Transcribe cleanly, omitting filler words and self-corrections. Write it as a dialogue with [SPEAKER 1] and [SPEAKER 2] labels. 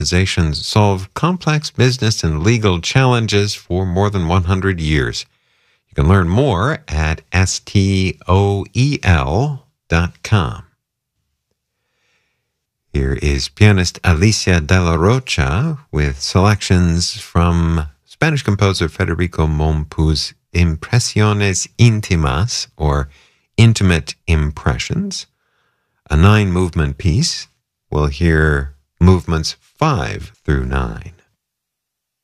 [SPEAKER 1] organizations solve complex business and legal challenges for more than 100 years. You can learn more at stoel.com. Here is pianist Alicia de la Rocha with selections from Spanish composer Federico Mompou's Impresiones Íntimas, or Intimate Impressions, a 9-movement piece. We'll hear movements 5 through 9.